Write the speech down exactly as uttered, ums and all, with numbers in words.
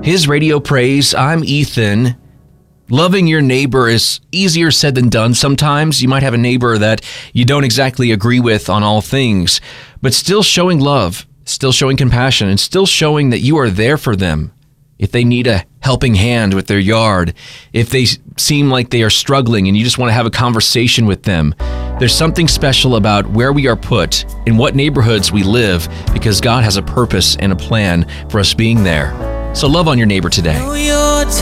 His Radio Praise. I'm Ethan. Loving your neighbor is easier said than done. Sometimes you might have a neighbor that you don't exactly agree with on all things, but still showing love, still showing compassion, and still showing that you are there for them. If they need a helping hand with their yard, if they seem like they are struggling and you just want to have a conversation with them, there's something special about where we are put, in what neighborhoods we live, because God has a purpose and a plan for us being there. So love on your neighbor today.